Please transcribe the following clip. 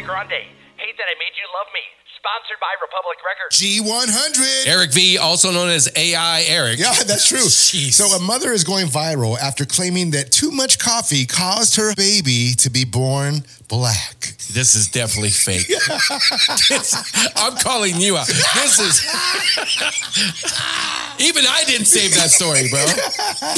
Grande. Hate That I Made You Love Me. Sponsored by Republic Records. G100. Eric V, also known as AI Eric. Yeah, that's true. Jeez. So a mother is going viral after claiming that too much coffee caused her baby to be born black. This is definitely fake. I'm calling you out. This is... Even I didn't save that story, bro.